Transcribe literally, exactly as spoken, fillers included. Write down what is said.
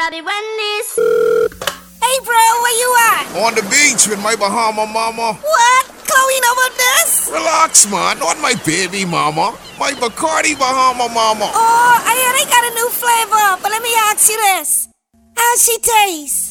Wendy's. Hey bro, where you at? On the beach with my Bahama mama. What? Chloe know about this? Relax, man. Not my baby mama. My Bacardi Bahama mama. Oh, I hear they got a new flavor, but let me ask you this. How's she taste?